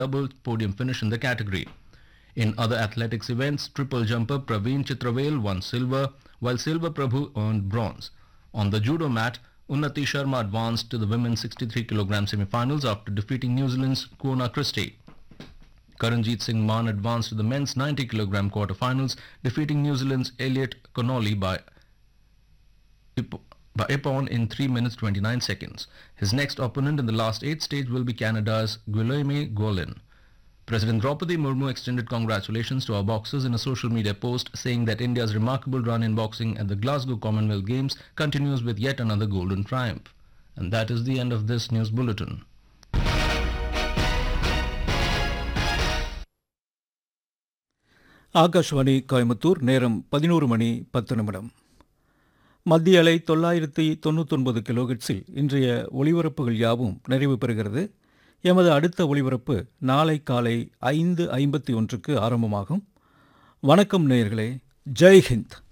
double podium finish in the category. In other athletics events, triple jumper Praveen Chitravel won silver, while Silva Prabhu earned bronze. On the judo mat, Unnati Sharma advanced to the women's 63 kg semi-finals after defeating New Zealand's Kuona Christie. Karanjit Singh Mann advanced to the men's 90 kg quarter-finals, defeating New Zealand's Elliot Connolly by Ippon in 3 minutes 29 seconds. His next opponent in the last 8 stage will be Canada's Guillaume Golin. President Draupadi Murmu extended congratulations to our boxers in a social media post, saying that India's remarkable run in boxing at the Glasgow Commonwealth Games continues with yet another golden triumph. And that is the end of this news bulletin. Akashvani Coimbatore. நேரம் 11:10. மத்திய அலை 999 கிலோஹெர்ட்ஸில் இன்றைய ஒலிபரப்புகள் யாவும் நிறைவு பெறுகிறது. எமது அடுத்த ஒலிபரப்பு நாளை காலை 5:51 ஆரம்பமாகும். வணக்கம் நேயர்களே. ஜெய் ஹிந்த்.